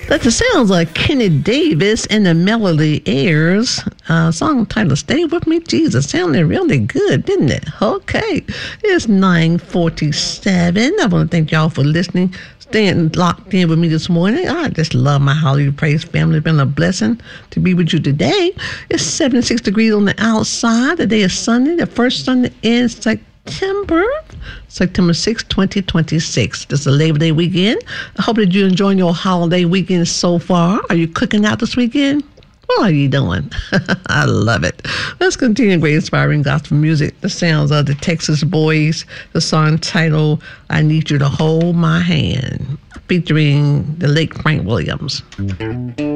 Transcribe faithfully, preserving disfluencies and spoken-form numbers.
That's the sounds of Kenny Davis and the Melody Airs. Uh, song titled Stay With Me, Jesus. Sounded really good, didn't it? Okay. It's nine forty-seven. I want to thank y'all for listening, staying locked in with me this morning. I just love my Hallelujah Praise family. It's been a blessing to be with you today. It's seventy-six degrees on the outside. The day is Sunday, the first Sunday in September. September sixth, twenty twenty-six. This is a Labor Day weekend. I hope that you're enjoying your holiday weekend so far. Are you cooking out this weekend? What are you doing? I love it. Let's continue great inspiring gospel music. The sounds of the Texas Boys. The song titled I Need You to Hold My Hand, featuring the late Frank Williams.